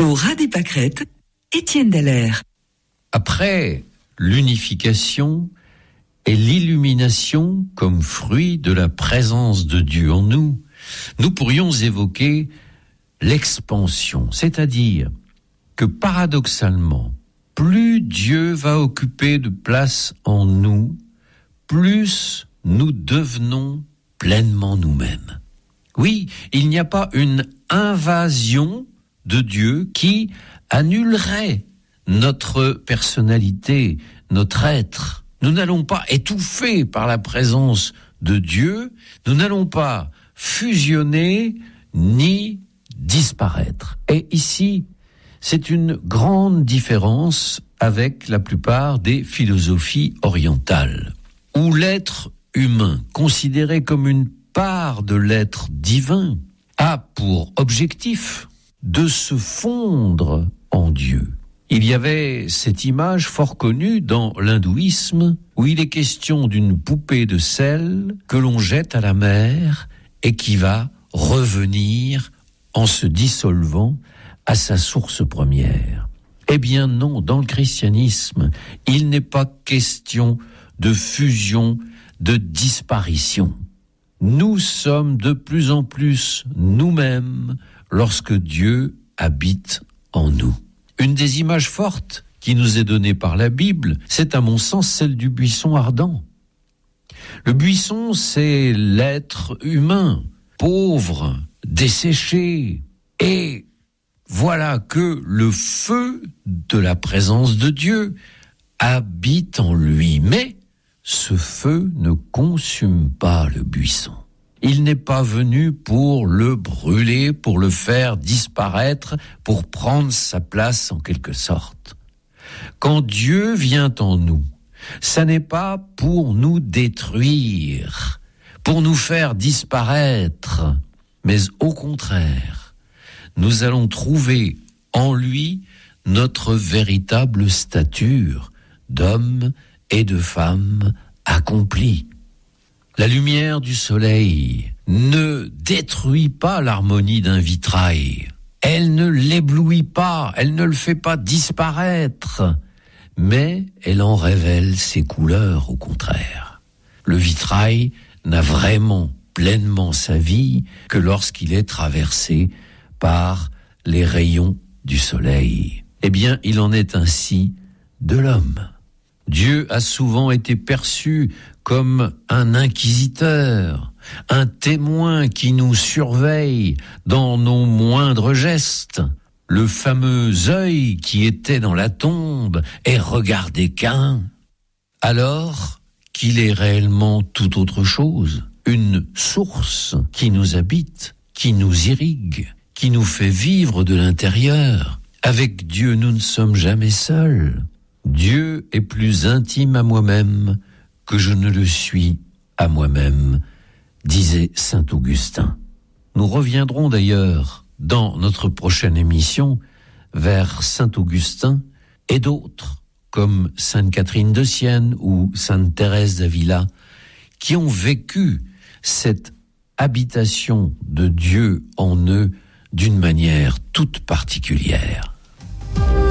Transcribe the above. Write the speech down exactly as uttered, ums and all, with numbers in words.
Au ras des pâquerettes, Étienne Dallaire. Après l'unification et l'illumination comme fruit de la présence de Dieu en nous, nous pourrions évoquer l'expansion, c'est-à-dire que paradoxalement, plus Dieu va occuper de place en nous, plus nous devenons pleinement nous-mêmes. Oui, il n'y a pas une invasion de Dieu qui annulerait notre personnalité, notre être. Nous n'allons pas étouffer par la présence de Dieu, nous n'allons pas fusionner ni disparaître. Et ici, c'est une grande différence avec la plupart des philosophies orientales, où l'être humain, considéré comme une part de l'être divin, a pour objectif de se fondre en Dieu. Il y avait cette image fort connue dans l'hindouisme où il est question d'une poupée de sel que l'on jette à la mer et qui va revenir en se dissolvant à sa source première. Eh bien non, dans le christianisme, il n'est pas question de fusion, de disparition. Nous sommes de plus en plus nous-mêmes lorsque Dieu habite en nous. Une des images fortes qui nous est donnée par la Bible, c'est à mon sens celle du buisson ardent. Le buisson, c'est l'être humain, pauvre, desséché, et voilà que le feu de la présence de Dieu habite en lui. Mais ce feu ne consume pas le buisson. Il n'est pas venu pour le brûler, pour le faire disparaître, pour prendre sa place en quelque sorte. Quand Dieu vient en nous, ça n'est pas pour nous détruire, pour nous faire disparaître, mais au contraire, nous allons trouver en lui notre véritable stature d'homme et de femme accomplis. La lumière du soleil ne détruit pas l'harmonie d'un vitrail. Elle ne l'éblouit pas, elle ne le fait pas disparaître, mais elle en révèle ses couleurs au contraire. Le vitrail n'a vraiment pleinement sa vie que lorsqu'il est traversé par les rayons du soleil. Eh bien, il en est ainsi de l'homme. Dieu a souvent été perçu comme un inquisiteur, un témoin qui nous surveille dans nos moindres gestes. Le fameux œil qui était dans la tombe et regardait Caïn, alors qu'il est réellement tout autre chose, une source qui nous habite, qui nous irrigue, qui nous fait vivre de l'intérieur. Avec Dieu, nous ne sommes jamais seuls. Dieu est plus intime à moi-même que je ne le suis à moi-même, disait saint Augustin. Nous reviendrons d'ailleurs dans notre prochaine émission vers saint Augustin et d'autres, comme sainte Catherine de Sienne ou sainte Thérèse d'Avila, qui ont vécu cette habitation de Dieu en eux d'une manière toute particulière.